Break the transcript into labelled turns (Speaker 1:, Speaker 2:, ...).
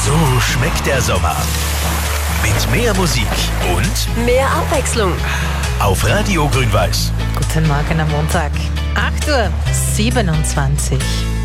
Speaker 1: So schmeckt der Sommer. Mit mehr Musik und
Speaker 2: Mehr Abwechslung.
Speaker 1: auf Radio Grün-Weiß.
Speaker 3: Guten Morgen am Montag, 8:27 Uhr.